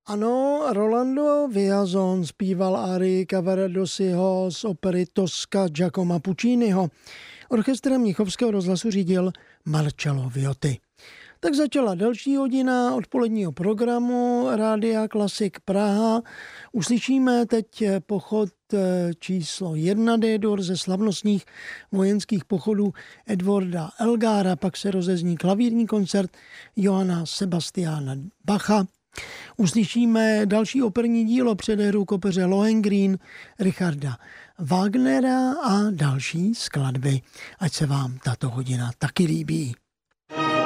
Ano, Rolando Villazon zpíval arii Cavaradosiho z opery Tosca Giacomo Pucciniho. Orchestrem Mnichovského rozhlasu řídil Marcello Viotti. Tak začala další hodina odpoledního programu Rádia Klasik Praha. Uslyšíme teď pochod číslo 1 D-dur ze slavnostních vojenských pochodů Edwarda Elgara, pak se rozezní klavírní koncert Johanna Sebastiana Bacha. Uslyšíme další operní dílo předehru k opeře Lohengrin Richarda Wagnera a další skladby. Ať se vám tato hodina taky líbí.